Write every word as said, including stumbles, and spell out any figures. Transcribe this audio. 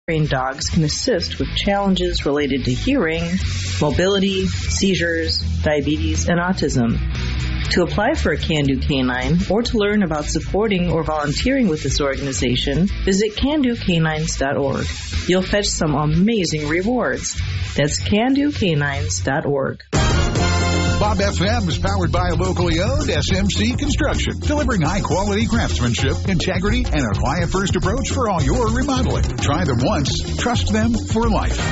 Trained dogs can assist with challenges related to hearing, mobility, seizures, diabetes, and autism. To apply for a Can Do Canine or to learn about supporting or volunteering with this organization, visit can do canines dot org. You'll fetch some amazing rewards. That's can do canines dot org. Bob F M is powered by a locally owned S M C Construction, delivering high-quality craftsmanship, integrity, and a client-first approach for all your remodeling. Try them once, trust them for life.